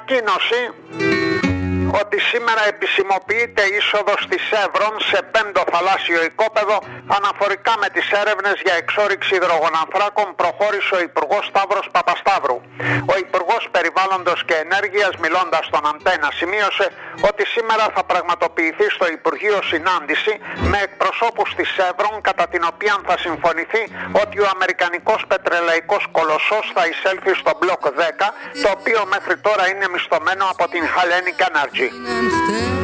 ανακοίνωση ότι σήμερα επισημοποιείται είσοδος της Εύρων σε 5ο θαλάσσιο οικόπεδο αναφορικά με τις έρευνες για εξόρυξη υδρογονανθράκων, προχώρησε ο Υπουργός Σταύρος Παπασταύρου. Ο Υπουργός Περιβάλλοντος και Ενέργειας, μιλώντας στον Αντένα, σημείωσε ότι σήμερα θα πραγματοποιηθεί στο Υπουργείο συνάντηση με εκπροσώπους της Εύρων, κατά την οποία θα συμφωνηθεί ότι ο αμερικανικός πετρελαϊκός κολοσσός θα εισέλθει στο μπλοκ 10, το οποίο μέχρι τώρα είναι μισθωμένο από την Hellenic Energy.